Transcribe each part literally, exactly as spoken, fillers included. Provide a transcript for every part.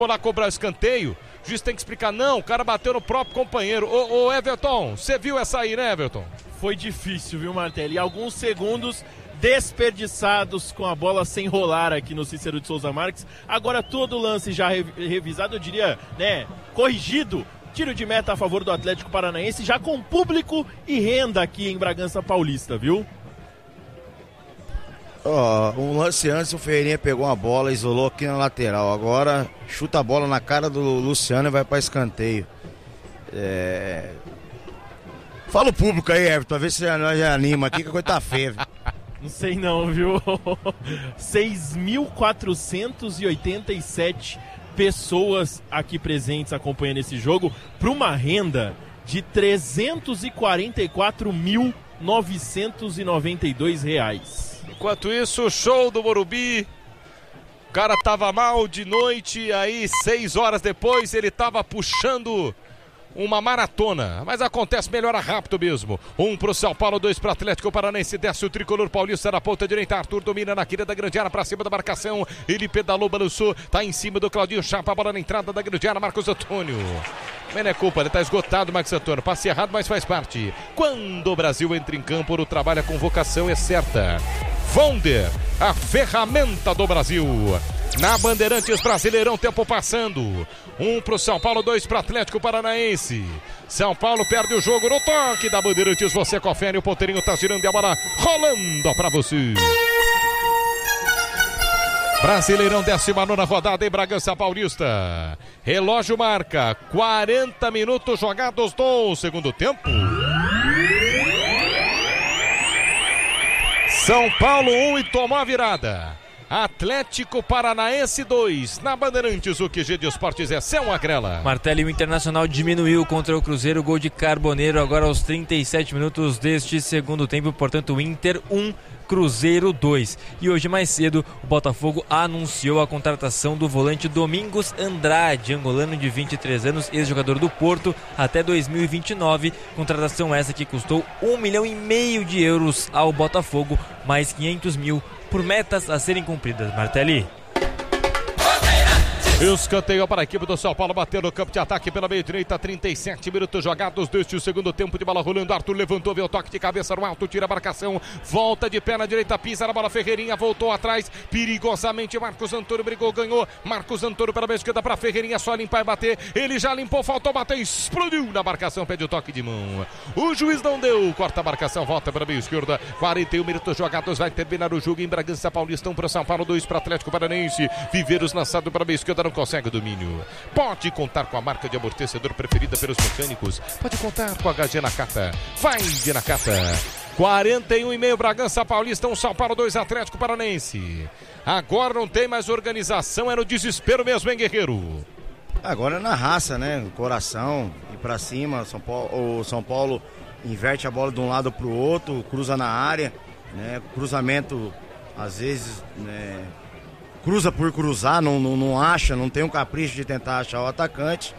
Vou lá cobrar escanteio, o juiz tem que explicar, não, o cara bateu no próprio companheiro. Ô, ô Everton, você viu essa aí, né, Everton? Foi difícil, viu, Martelli? E alguns segundos desperdiçados com a bola sem rolar aqui no Cícero de Souza Marques. Agora todo o lance já revisado, eu diria, né, corrigido. Tiro de meta a favor do Atlético Paranaense, já com público e renda aqui em Bragança Paulista, viu? Ó, oh, um lance antes, o Ferreirinha pegou uma bola, isolou aqui na lateral. Agora chuta a bola na cara do Luciano e vai para escanteio. É... Fala o público aí, Everton, ver se nós já anima aqui, que a coisa tá feia. Não sei não, viu? seis mil quatrocentos e oitenta e sete pessoas aqui presentes acompanhando esse jogo, para uma renda de trezentos e quarenta e quatro mil novecentos e noventa e dois reais. Enquanto isso, show do Morumbi. O cara tava mal de noite, aí seis horas depois ele tava puxando uma maratona, mas acontece, melhora rápido mesmo. Um pro São Paulo, dois pro Atlético Paranaense, desce o tricolor paulista na ponta direita. Arthur domina na querida da grande área, pra cima da marcação, ele pedalou, balançou, tá em cima do Claudinho Chapa, a bola na entrada da grande área, Marcos Antônio. Mas não é culpa, ele tá esgotado, Marcos Antônio, passe errado, mas faz parte. Quando o Brasil entra em campo, o trabalho, a convocação é certa. Vonder, a ferramenta do Brasil. Na Bandeirantes, Brasileirão, tempo passando. Um pro São Paulo, dois pro Atlético Paranaense. São Paulo perde o jogo no toque da Bandeirantes. Você confere, o ponteirinho tá girando e a bola rolando pra você. Brasileirão, décima nona rodada em Bragança Paulista. Relógio marca quarenta minutos jogados no segundo tempo. São Paulo um e tomou a virada. Atlético Paranaense dois. Na Bandeirantes, o Q G de Esportes é Céu Agrela. Martelli, o Internacional diminuiu contra o Cruzeiro. Gol de Carboneiro agora aos trinta e sete minutos deste segundo tempo. Portanto, o Inter um, Cruzeiro dois. E hoje mais cedo o Botafogo anunciou a contratação do volante Domingos Andrade, angolano de vinte e três anos, ex-jogador do Porto até dois mil e vinte e nove. Contratação essa que custou um milhão e meio de euros ao Botafogo, mais quinhentos mil por metas a serem cumpridas. Martelli. Escanteio para a equipe do São Paulo, bateu no campo de ataque pela meia direita, trinta e sete minutos jogados deste segundo tempo, de bola rolando. Arthur levantou, veio o toque de cabeça no alto, tira a marcação, volta de pé na direita, pisa na bola, Ferreirinha voltou atrás, perigosamente Marcos Antônio brigou, ganhou, Marcos Antônio pela meia esquerda para Ferreirinha, só limpar e bater, ele já limpou, faltou bater, explodiu na marcação, pede o toque de mão, o juiz não deu, corta a marcação, volta para a meia esquerda, quarenta e um minutos jogados, vai terminar o jogo em Bragança Paulista, um para São Paulo, dois para Atlético Paranaense. Viveiros lançado para a meia esquerda, não consegue o domínio. Pode contar com a marca de amortecedor preferida pelos mecânicos. Pode contar com a H G Nakata. Vai de Nakata. quarenta e um e meio Bragança Paulista, um São Paulo, dois Atlético Paranaense. Agora não tem mais organização, é no desespero mesmo, hein, Guerreiro? Agora é na raça, né? Coração, ir pra cima. São Paulo, o São Paulo inverte a bola de um lado pro outro, cruza na área, né? Cruzamento, às vezes, né? Cruza por cruzar, não, não, não acha, não tem um capricho de tentar achar o atacante.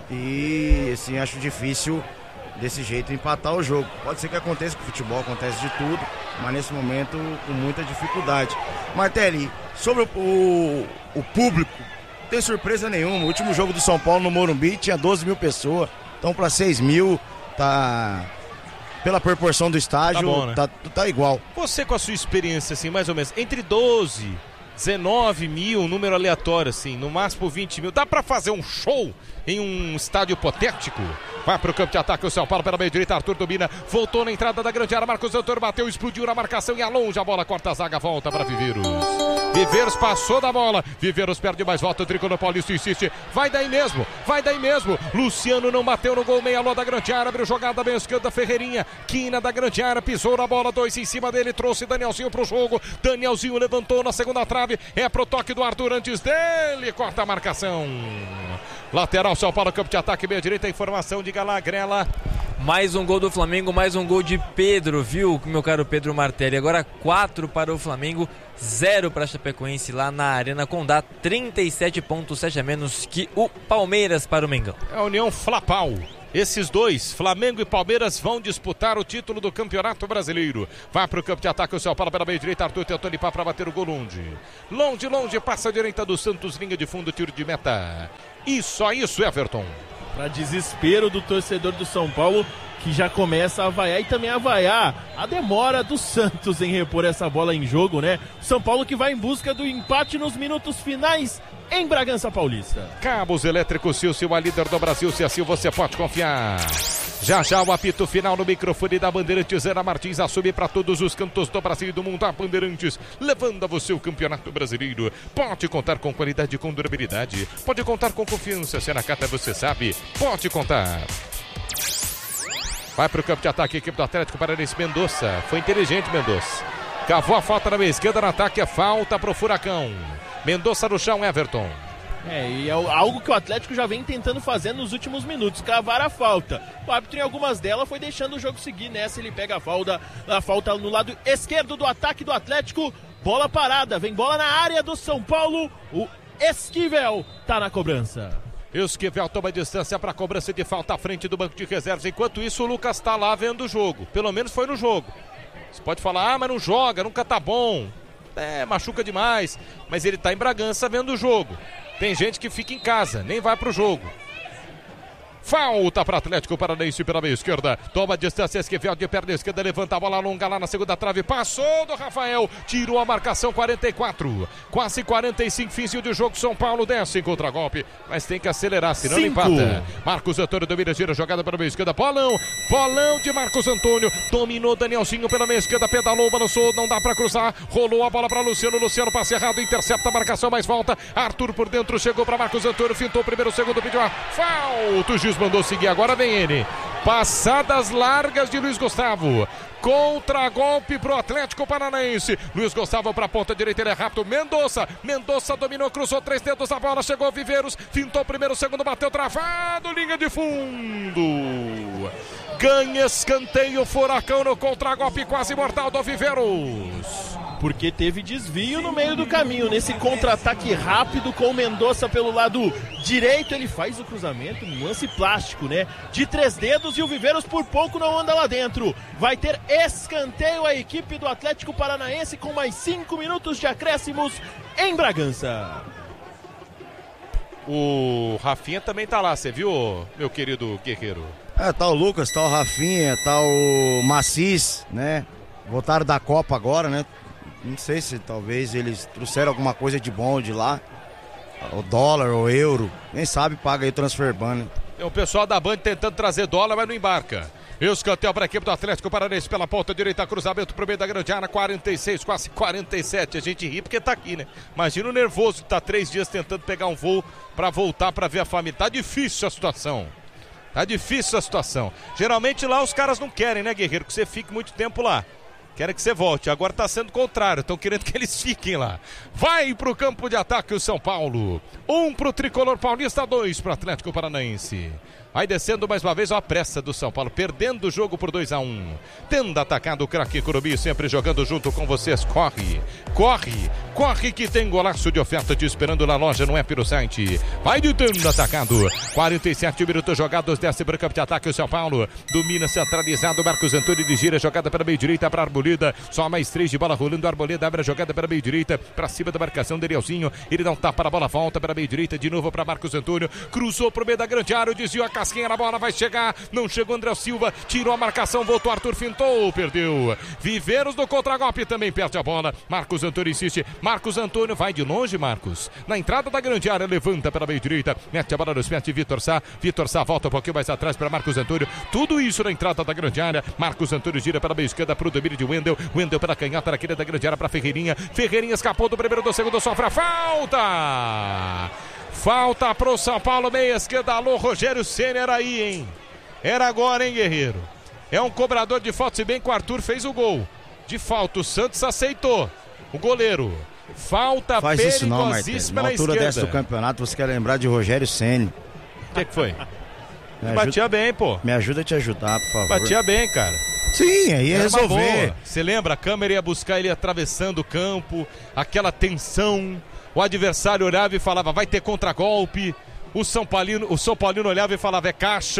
E assim, acho difícil desse jeito empatar o jogo. Pode ser que aconteça com o futebol, acontece de tudo, mas nesse momento com muita dificuldade. Martelli, sobre o, o, o público, não tem surpresa nenhuma. O último jogo do São Paulo no Morumbi tinha doze mil pessoas, então para seis mil tá... Pela proporção do estádio, tá, bom, né? tá, tá igual. Você, com a sua experiência, assim, mais ou menos, entre doze, dezenove mil, número aleatório, assim, no máximo vinte mil, dá pra fazer um show em um estádio hipotético? Vai pro campo de ataque o São Paulo pela meia direita, Arthur domina, voltou na entrada da grande área, Marcos Antônio bateu, explodiu na marcação e alonge a bola, corta a zaga, volta para Viveiros. Viveiros passou da bola, Viveiros perde mais, volta o tricolor paulista, insiste, vai daí mesmo, vai daí mesmo, Luciano não bateu no gol, meia lua da grande área, abriu jogada bem esquerda, Ferreirinha, quina da grande área, pisou na bola, dois em cima dele, trouxe Danielzinho pro jogo, Danielzinho levantou na segunda trave, é pro toque do Arthur antes dele, corta a marcação. Lateral São Paulo, campo de ataque, meia direita, informação de Galagrela. Mais um gol do Flamengo, mais um gol de Pedro, viu, meu caro Pedro Martelli? Agora quatro para o Flamengo, zero para a Chapecoense lá na Arena Condá, trinta e sete pontos, sete a menos que o Palmeiras para o Mengão. É a União Flapau. Esses dois, Flamengo e Palmeiras, vão disputar o título do Campeonato Brasileiro. Vai para o campo de ataque o São Paulo pela meia direita. Arthur tentou limpar para bater o gol longe. Longe, longe, passa a direita do Santos, linha de fundo, tiro de meta. E só isso, Everton. Para desespero do torcedor do São Paulo, que já começa a vaiar e também a vaiar a demora do Santos em repor essa bola em jogo, né? São Paulo que vai em busca do empate nos minutos finais em Bragança Paulista. Cabos Elétricos Silvio, a líder do Brasil, se assim você pode confiar. Já já o apito final no microfone da Bandeirantes. Ana Martins assume para todos os cantos do Brasil e do mundo. A Bandeirantes levando a você o Campeonato Brasileiro. Pode contar com qualidade e com durabilidade. Pode contar com confiança. Se na carta você sabe, pode contar. Vai para o campo de ataque a equipe do Atlético Paranaense. Mendonça, foi inteligente Mendonça. Cavou a falta na meia esquerda, no ataque, é falta para o Furacão. Mendonça no chão, Everton. É, e é algo que o Atlético já vem tentando fazer nos últimos minutos, cavar a falta. O árbitro em algumas delas foi deixando o jogo seguir, nessa ele pega a falta, a falta no lado esquerdo do ataque do Atlético. Bola parada, vem bola na área do São Paulo, o Esquivel tá na cobrança. Esquivel toma distância para a cobrança de falta à frente do banco de reservas. Enquanto isso, o Lucas está lá vendo o jogo. Pelo menos foi no jogo. Você pode falar, ah, mas não joga, nunca tá bom. É, machuca demais. Mas ele tá em Bragança vendo o jogo. Tem gente que fica em casa, nem vai pro jogo. Falta para Atlético Paranaense pela meia esquerda. Toma distância, Esquivel de perna esquerda. Levanta a bola longa lá na segunda trave. Passou do Rafael. Tirou a marcação, quarenta e quatro. Quase quarenta e cinco, finzinho de jogo. São Paulo desce em contra-golpe. Mas tem que acelerar, senão não empata. Marcos Antônio domina, gira, jogada pela meia esquerda. Bolão. Bolão de Marcos Antônio. Dominou Danielzinho pela meia esquerda. Pedalou, balançou. Não dá para cruzar. Rolou a bola para Luciano. Luciano passa errado. Intercepta a marcação, mas volta. Arthur por dentro. Chegou para Marcos Antônio. Fintou o primeiro, o segundo. Pediu a falta. O juiz mandou seguir, agora vem ele. Passadas largas de Luiz Gustavo. Contra-golpe pro Atlético Paranaense. Luiz Gustavo pra ponta direita, ele é rápido. Mendonça, Mendonça dominou, cruzou três dedos, a bola chegou Viveiros, fintou primeiro, segundo, bateu travado, linha de fundo. Ganha escanteio, Furacão no contra-golpe quase mortal do Viveiros. Porque teve desvio no meio do caminho, nesse contra-ataque rápido com o Mendonça pelo lado direito, ele faz o cruzamento, um lance plástico, né? De três dedos, e o Viveiros por pouco não anda lá dentro. Vai ter escanteio a equipe do Atlético Paranaense com mais cinco minutos de acréscimos em Bragança. O Rafinha também tá lá, você viu, meu querido guerreiro? É, tá o Lucas, tá o Rafinha, tá o Macis, né? Voltaram da Copa agora, né? Não sei se talvez eles trouxeram alguma coisa de bom de lá. O dólar, o euro. Quem sabe paga aí o transfer ban. Tem o pessoal da Band tentando trazer dólar, mas não embarca. Escanteio para a equipe do Atlético Paranaense pela ponta direita, cruzamento pro meio da grande área, quarenta e seis, quase quarenta e sete. A gente ri porque tá aqui, né? Imagina o nervoso que tá três dias tentando pegar um voo para voltar para ver a família. Tá difícil a situação. Tá difícil a situação. Geralmente lá os caras não querem, né, guerreiro? Que você fique muito tempo lá. Querem que você volte, agora está sendo o contrário, estão querendo que eles fiquem lá. Vai para o campo de ataque o São Paulo. Um para o Tricolor Paulista, dois para o Atlético Paranaense. Vai descendo mais uma vez, ó, a pressa do São Paulo, perdendo o jogo por dois a um. Tendo atacado o craque Curubi, sempre jogando junto com vocês. Corre, corre, corre que tem golaço de oferta te esperando na loja, no app no site. Vai de tendo atacado. quarenta e sete minutos jogados, desce para o campo de ataque o São Paulo. Domina centralizado, Marcos Antônio de gira, jogada para meio direita para Arboleda. Só mais três de bola rolando, Arboleda abre a jogada para meio direita, para cima da marcação do Danielzinho. Ele dá um tapa na bola, volta para meio direita, de novo para Marcos Antônio. Cruzou para o meio da grande área, desviou a casquinha na bola, vai chegar, não chegou André Silva, tirou a marcação, voltou Arthur, fintou, perdeu. Viveiros do contra-golpe também perde a bola. Marcos Antônio insiste, Marcos Antônio vai de longe, Marcos. Na entrada da grande área, levanta pela meio direita, mete a bola nos pés de Vitor Sá. Vitor Sá volta um pouquinho mais atrás para Marcos Antônio. Tudo isso na entrada da grande área. Marcos Antônio gira pela meio esquerda para o domínio de Wendel. Wendel pela canhota, naquele da grande área para Ferreirinha. Ferreirinha escapou do primeiro, do segundo, sofre a falta. Falta pro São Paulo, meia esquerda. Alô, Rogério Ceni, era aí, hein? Era agora, hein, guerreiro? É um cobrador de falta, se bem que o Arthur fez o gol. De falta, o Santos aceitou. O goleiro. Falta Faz isso não, Martins. Na altura dessa do campeonato, você quer lembrar de Rogério Ceni. O que, que foi? Me Batia ajuda, bem, pô. Me ajuda a te ajudar, por favor. Batia bem, cara. Sim, aí ia resolver. Você lembra? A câmera ia buscar ele atravessando o campo, aquela tensão. O adversário olhava e falava, vai ter contragolpe. O São Paulino, o São Paulino olhava e falava, é caixa.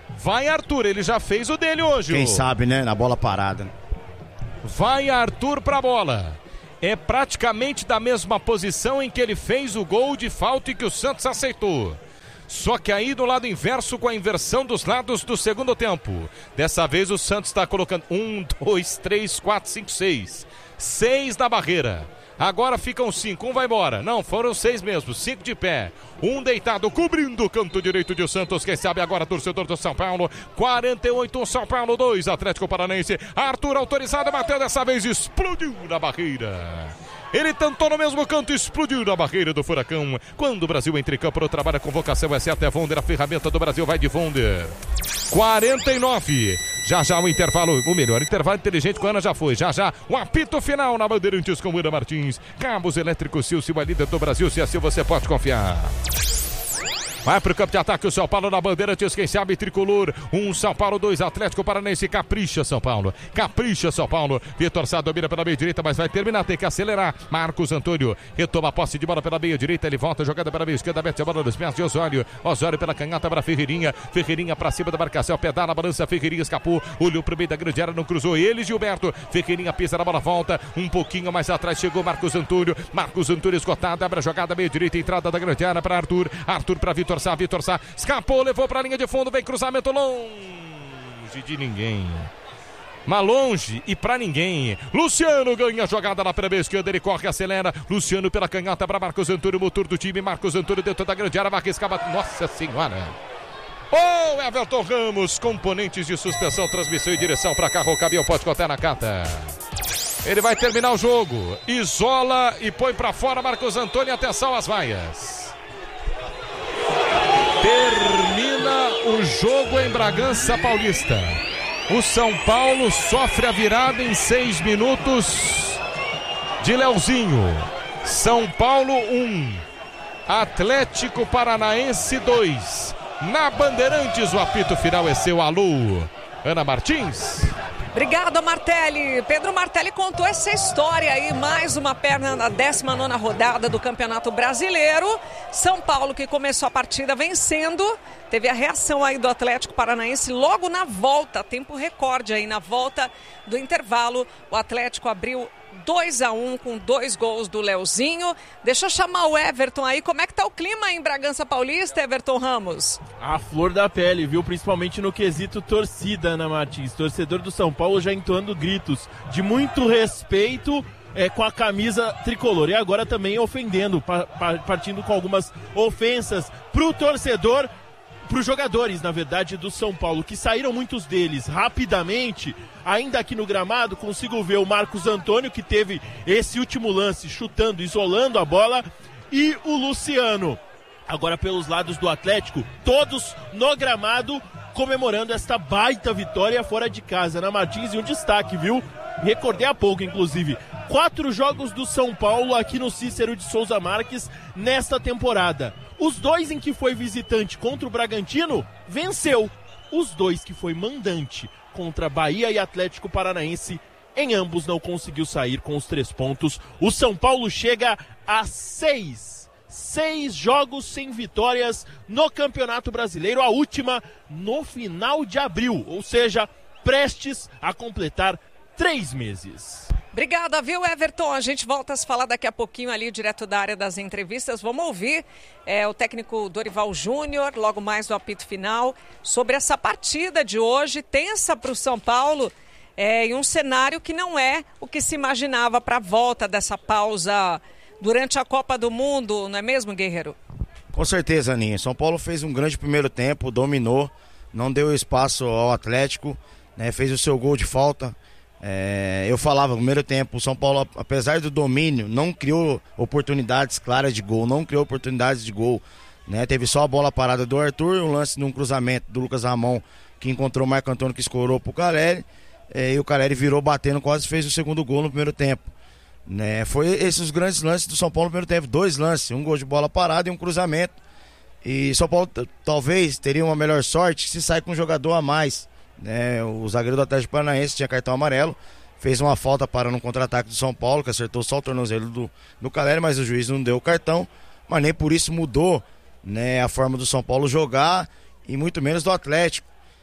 Vai Arthur, ele já fez o dele hoje. Quem ô. sabe, né? Na bola parada. Vai Arthur pra bola. É praticamente da mesma posição em que ele fez o gol de falta e que o Santos aceitou. Só que aí do lado inverso, com a inversão dos lados do segundo tempo. Dessa vez o Santos está colocando um, dois, três, quatro, cinco, seis. Seis na barreira. Agora ficam cinco, um vai embora. Não, foram seis mesmo, cinco de pé. Um deitado, cobrindo o canto direito de Santos. Quem sabe agora, torcedor do São Paulo. quarenta e oito, São Paulo dois, Atlético Paranaense. Arthur autorizado, bateu dessa vez, explodiu na barreira. Ele tentou no mesmo canto, explodiu na barreira do Furacão. Quando o Brasil entra em campo, trabalha com vocação, é certo, é Vonder, a ferramenta do Brasil vai de Vonder. quarenta e nove. Já já o intervalo, o melhor intervalo inteligente com a Ana já foi. Já já o apito final na Bandeirantes com Ana Martins. Cabos elétricos Silvio, a líder do Brasil, se assim você pode confiar. Vai pro campo de ataque o São Paulo na Bandeirantes, quem sabe tricolor. Um São Paulo, dois Atlético Paranaense. Capricha São Paulo, capricha São Paulo. Vitor Sá domina pela meia direita, mas vai terminar, tem que acelerar. Marcos Antônio retoma a posse de bola pela meia direita, ele volta, jogada pela meia esquerda, mete a bola nos pés de Osório. Osório pela canhota para Ferreirinha. Ferreirinha pra cima da marcação, pedala na balança, Ferreirinha escapou, olhou pro meio da grande área, não cruzou ele, Gilberto. Ferreirinha pisa na bola, volta, um pouquinho mais atrás, chegou Marcos Antônio. Marcos Antônio esgotado, abre a jogada, meia direita, entrada da grande área para Arthur. Arthur para Vitor Sá, Vitor Sá, escapou, levou para a linha de fundo, vem cruzamento longe de ninguém. Mas longe e pra ninguém. Luciano ganha a jogada na primeira esquerda, ele corre, acelera. Luciano pela canhota para Marcos Antônio, motor do time. Marcos Antônio dentro da grande área, vai arriscar. Nossa senhora. Oh, Everton Ramos, componentes de suspensão, transmissão e direção para carro, caminhão, pode contar na cata. Ele vai terminar o jogo, isola e põe para fora Marcos Antônio, atenção às vaias. Termina o jogo em Bragança Paulista. O São Paulo sofre a virada em seis minutos de Leozinho. São Paulo um, Atlético Paranaense dois. Na Bandeirantes, o apito final é seu. Alô, Ana Martins. Obrigada, Martelli. Pedro Martelli contou essa história aí, mais uma perna na décima nona rodada do Campeonato Brasileiro. São Paulo, que começou a partida vencendo, teve a reação aí do Atlético Paranaense logo na volta, tempo recorde aí na volta do intervalo. O Atlético abriu dois a um com dois gols do Leozinho. Deixa eu chamar o Everton aí. Como é que tá o clima em Bragança Paulista, Everton Ramos? A flor da pele, viu? Principalmente no quesito torcida, Ana Martins. Torcedor do São Paulo já entoando gritos de muito respeito é, com a camisa tricolor. E agora também ofendendo, pa, pa, partindo com algumas ofensas pro torcedor, pros jogadores, na verdade, do São Paulo, que saíram muitos deles rapidamente. Ainda aqui no gramado, consigo ver o Marcos Antônio, que teve esse último lance chutando, isolando a bola, e o Luciano. Agora pelos lados do Atlético, todos no gramado, comemorando esta baita vitória fora de casa. Ana Martins, e um destaque, viu? Recordei há pouco, inclusive, quatro jogos do São Paulo aqui no Cícero de Souza Marques nesta temporada. Os dois em que foi visitante contra o Bragantino, venceu. Os dois que foi mandante contra Bahia e Atlético Paranaense, em ambos não conseguiu sair com os três pontos. O São Paulo chega a seis. Seis jogos sem vitórias no Campeonato Brasileiro, a última no final de abril, ou seja, prestes a completar três meses. Obrigada, viu, Everton? A gente volta a se falar daqui a pouquinho ali, direto da área das entrevistas. Vamos ouvir é, o técnico Dorival Júnior, logo mais do apito final, sobre essa partida de hoje, tensa para o São Paulo, é, em um cenário que não é o que se imaginava para a volta dessa pausa durante a Copa do Mundo, não é mesmo, Guerreiro? Com certeza, Aninha. São Paulo fez um grande primeiro tempo, dominou, não deu espaço ao Atlético, né, fez o seu gol de falta. É, eu falava no primeiro tempo, o São Paulo, apesar do domínio, não criou oportunidades claras de gol, não criou oportunidades de gol, né? Teve só a bola parada do Arthur, um lance num cruzamento do Lucas Ramon, que encontrou o Marco Antônio, que escorou pro Caleri, é, e o Caleri virou batendo, quase fez o segundo gol no primeiro tempo, né? Foi esses os grandes lances do São Paulo no primeiro tempo, dois lances, um gol de bola parada e um cruzamento, e São Paulo t- talvez teria uma melhor sorte se sair com um jogador a mais. É, o zagueiro do Atlético Paranaense tinha cartão amarelo, fez uma falta para no contra-ataque do São Paulo, que acertou só o tornozelo do, do Caleri, mas o juiz não deu o cartão, mas nem por isso mudou, né, a forma do São Paulo jogar, e muito menos do Atlético,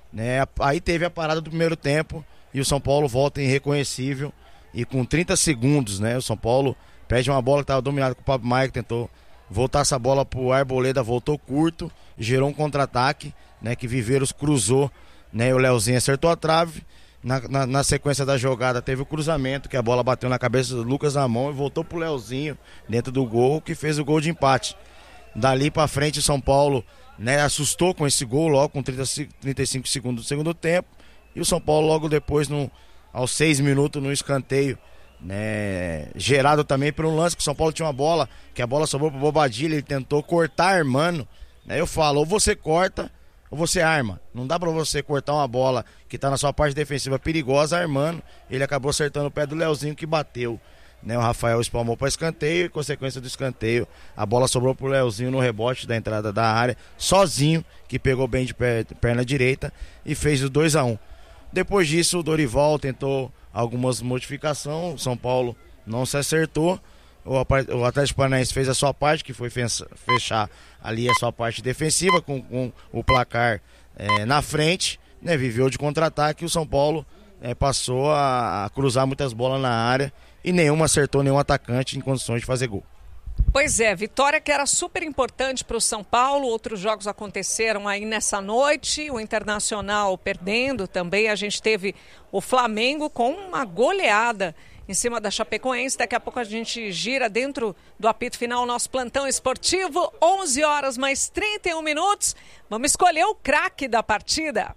né? Aí teve a parada do primeiro tempo e o São Paulo volta irreconhecível e com trinta segundos, né? O São Paulo perde uma bola que estava dominada com o Pablo Maia, que tentou voltar essa bola pro Arboleda, voltou curto, gerou um contra-ataque, né? Que Viveiros cruzou, né? E o Leozinho acertou a trave. Na, na, na sequência da jogada teve o cruzamento, que a bola bateu na cabeça do Lucas Ramon e voltou pro Leozinho dentro do gol, que fez o gol de empate. Dali pra frente o São Paulo, né, assustou com esse gol logo com trinta, trinta e cinco segundos do segundo tempo. E o São Paulo logo depois, no, aos seis minutos, no escanteio, né, gerado também por um lance que o São Paulo tinha uma bola, que a bola sobrou pro Bobadilha, ele tentou cortar armando, né, eu falo, ou você corta ou você arma, não dá pra você cortar uma bola que tá na sua parte defensiva perigosa armando. Ele acabou acertando o pé do Leozinho, que bateu, né, o Rafael espalmou para escanteio e consequência do escanteio a bola sobrou pro Leozinho no rebote da entrada da área, sozinho, que pegou bem de perna direita e fez o dois a um. Depois disso o Dorival tentou algumas modificações, o São Paulo não se acertou, o Atlético Paranaense fez a sua parte, que foi fechar ali a sua parte defensiva com, com o placar é, na frente, né, viveu de contra-ataque. O São Paulo é, passou a, a cruzar muitas bolas na área e nenhuma acertou nenhum atacante em condições de fazer gol. Pois é, vitória que era super importante para o São Paulo. Outros jogos aconteceram aí nessa noite, o Internacional perdendo também. A gente teve o Flamengo com uma goleada em cima da Chapecoense. Daqui a pouco a gente gira dentro do apito final, nosso plantão esportivo, onze horas mais trinta e um minutos. Vamos escolher o craque da partida.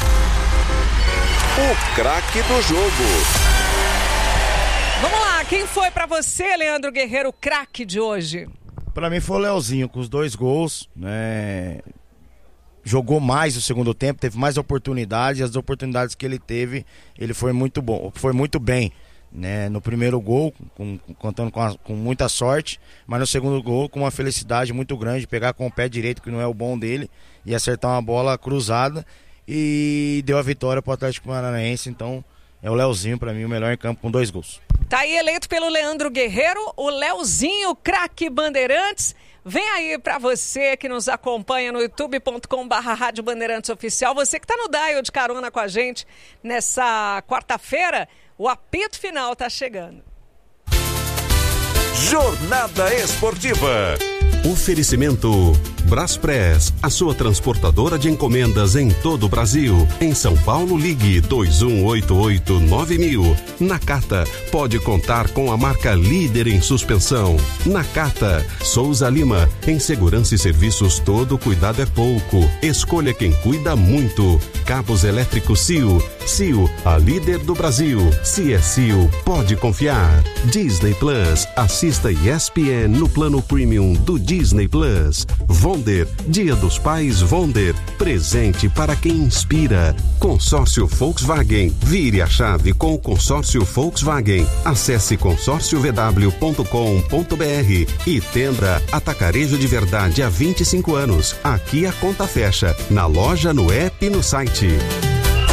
O craque do jogo. Vamos lá, quem foi pra você, Leandro Guerreiro, o craque de hoje? Pra mim foi o Leozinho, com os dois gols, né? Jogou mais no segundo tempo, teve mais oportunidades, as oportunidades que ele teve, ele foi muito bom, foi muito bem, né? No primeiro gol, com, contando com, a, com muita sorte, mas no segundo gol com uma felicidade muito grande, pegar com o pé direito, que não é o bom dele, e acertar uma bola cruzada, e deu a vitória pro Atlético Paranaense. Então é o Leozinho, pra mim, o melhor em campo, com dois gols. Tá aí eleito pelo Leandro Guerreiro, o Leozinho, craque Bandeirantes. Vem aí pra você que nos acompanha no youtube ponto com barra Rádio Bandeirantes Oficial. Você que tá no dial de carona com a gente nessa quarta-feira, o apito final tá chegando. Jornada Esportiva. Oferecimento Braspress, a sua transportadora de encomendas em todo o Brasil. Em São Paulo, ligue dois um oito oito nove mil. Nakata, pode contar com a marca líder em suspensão. Nakata, Souza Lima, em segurança e serviços todo cuidado é pouco. Escolha quem cuida muito. Cabos elétricos Cio. Cio, a líder do Brasil. Se é Cio, pode confiar. Disney Plus, assista E S P N no plano premium do Disney Plus. Vonder, Dia dos Pais Vonder, presente para quem inspira. Consórcio Volkswagen, vire a chave com o consórcio Volkswagen. Acesse consórcio v w ponto com ponto b r e Tenda Atacarejo de Verdade há vinte e cinco anos. Aqui a conta fecha, na loja, no app e no site.